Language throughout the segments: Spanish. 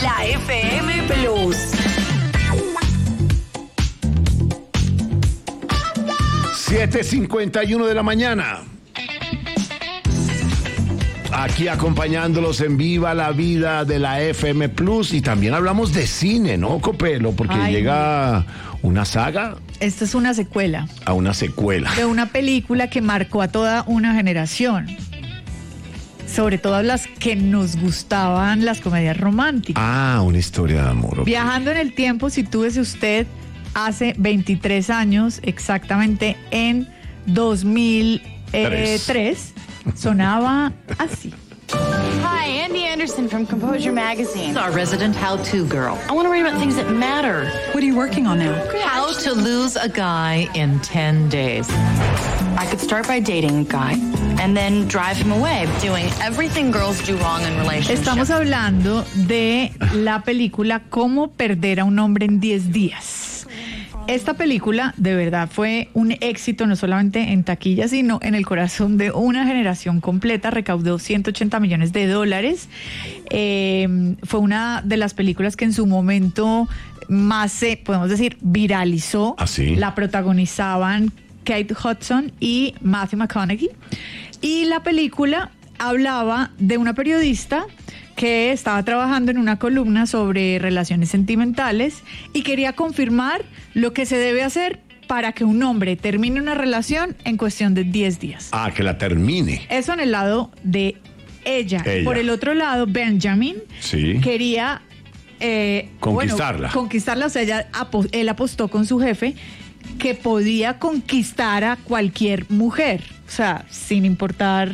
La FM Plus. 7:51 de la mañana. Aquí acompañándolos en Viva la Vida de la FM Plus. Y también hablamos de cine, ¿no, Copelo? Porque llega una saga. Esta es una secuela. A una secuela. De una película que marcó a toda una generación. Sobre todo a las que nos gustaban las comedias románticas. Ah, una historia de amor. Okay. Viajando en el tiempo, si tuviese usted hace 23 años, exactamente en 2003, sonaba así. Hi, Andy Anderson from Composure Magazine. Our resident how-to girl. I want to write about things that matter. What are you working on now? How to lose a guy in 10 days. I could start by dating a guy and then drive him away, doing everything girls do wrong in relationships. Estamos hablando de la película Cómo perder a un hombre en 10 días. Esta película de verdad fue un éxito no solamente en taquilla, sino en el corazón de una generación completa. Recaudó $180 millones. Fue una de las películas que en su momento más podemos decir, viralizó. ¿Ah, sí? La protagonizaban Kate Hudson y Matthew McConaughey. Y la película hablaba de una periodista que estaba trabajando en una columna sobre relaciones sentimentales y quería confirmar lo que se debe hacer para que un hombre termine una relación en cuestión de 10 días. Ah, que la termine. Eso en el lado de ella. Por el otro lado, Benjamin quería conquistarla. Conquistarla, o sea, él apostó con su jefe que podía conquistar a cualquier mujer, o sea, sin importar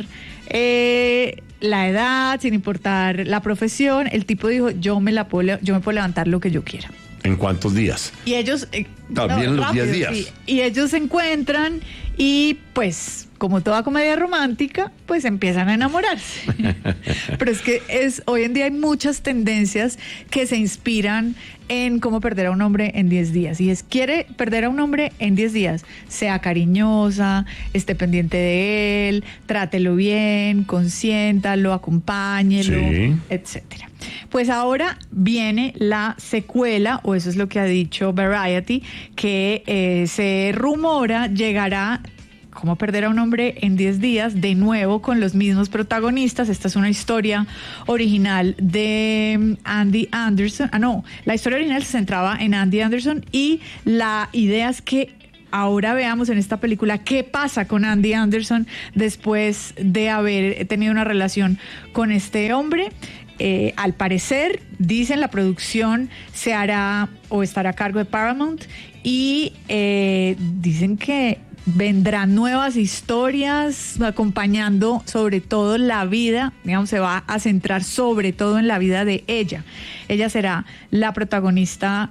la edad, sin importar la profesión. El tipo dijo, yo me puedo levantar lo que yo quiera. ¿En cuántos días? Y ellos... También los 10 días. Sí. Y ellos se encuentran y pues, como toda comedia romántica, pues empiezan a enamorarse. Pero es que hoy en día hay muchas tendencias que se inspiran en cómo perder a un hombre en 10 días. Y quiere perder a un hombre en 10 días. Sea cariñosa, esté pendiente de él, trátelo bien, consiéntalo, acompáñelo, etcétera. Pues ahora viene la secuela, o eso es lo que ha dicho Variety, que se rumora llegará Cómo perder a un hombre en 10 días, de nuevo con los mismos protagonistas. Esta es una historia original de Andy Anderson. La historia original se centraba en Andy Anderson y la idea es que ahora veamos en esta película qué pasa con Andy Anderson después de haber tenido una relación con este hombre. Al parecer, dicen, la producción se hará o estará a cargo de Paramount y dicen que vendrán nuevas historias acompañando sobre todo la vida, digamos, se va a centrar sobre todo en la vida de ella. Ella será la protagonista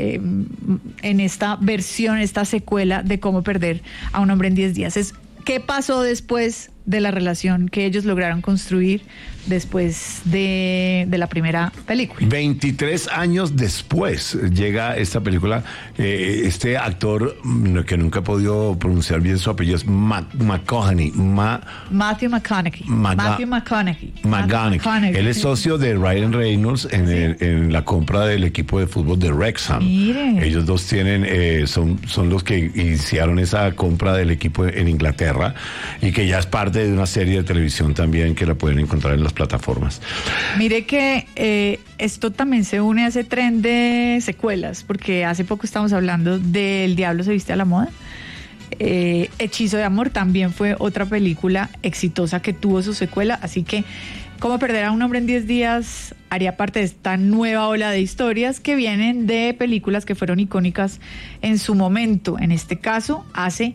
en esta versión, esta secuela de Cómo perder a un hombre en 10 días. ¿Qué pasó después de la relación que ellos lograron construir después de la primera película? 23 años después llega esta película. Este actor que nunca he podido pronunciar bien su apellido es Matthew McConaughey. Él es socio de Ryan Reynolds en la compra del equipo de fútbol de Wrexham. Mire. Ellos dos tienen son los que iniciaron esa compra del equipo en Inglaterra y que ya es parte de una serie de televisión también que la pueden encontrar en las plataformas. Mire que esto también se une a ese tren de secuelas, porque hace poco estábamos hablando de El Diablo se viste a la moda. Hechizo de amor también fue otra película exitosa que tuvo su secuela, así que Cómo perder a un hombre en 10 días haría parte de esta nueva ola de historias que vienen de películas que fueron icónicas en su momento, en este caso hace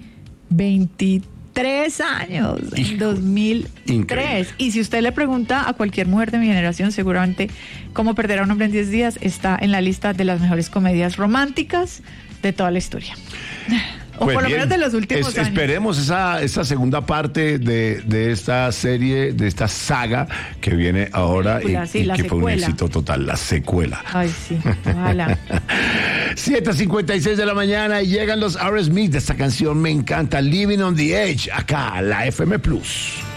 23 años, en 2003. Increíble. Y si usted le pregunta a cualquier mujer de mi generación, seguramente Cómo perder a un hombre en 10 días está en la lista de las mejores comedias románticas de toda la historia. O pues por lo bien, menos de los últimos años. Esperemos esa segunda parte de esta serie, de esta saga que viene ahora y que secuela. fue un éxito total, la secuela. Ay, sí, ojalá. 7:56 de la mañana y llegan los Aerosmith. Esta canción me encanta, Living on the Edge, acá, la FM Plus.